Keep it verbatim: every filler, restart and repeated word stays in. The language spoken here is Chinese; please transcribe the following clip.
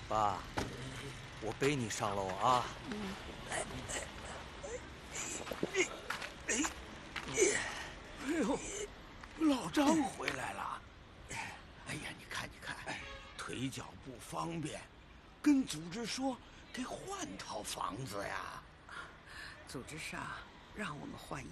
爸，我背你上楼啊。嗯，来来，哎哎哎呦，老张回来了。哎呀，你看你看，腿脚不方便，跟组织说给换套房子呀。 组织上让我们换